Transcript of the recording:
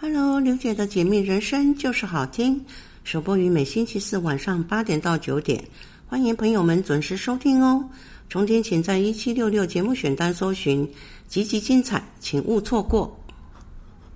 Hello， 刘姐的解密人生就是好听，首播于每星期四晚上8点到9点，欢迎朋友们准时收听哦。重听请在1766节目选单搜寻，集集精彩，请勿错过。